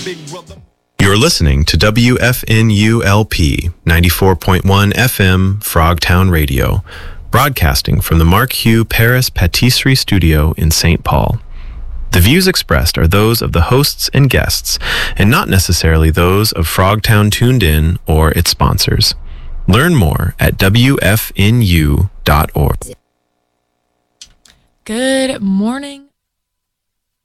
You're listening to WFNULP 94.1 FM Frogtown Radio, broadcasting from the Mark Hugh Paris Patisserie Studio in St. Paul. The views expressed are those of the hosts and guests, and not necessarily those of Frogtown Tuned In or its sponsors. Learn more at WFNU.org. Good morning,